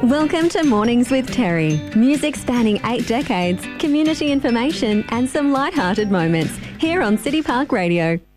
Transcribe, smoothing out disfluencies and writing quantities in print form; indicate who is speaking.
Speaker 1: Welcome to Mornings with Terry. Music spanning 8 decades, community information and some light-hearted moments here on City Park Radio.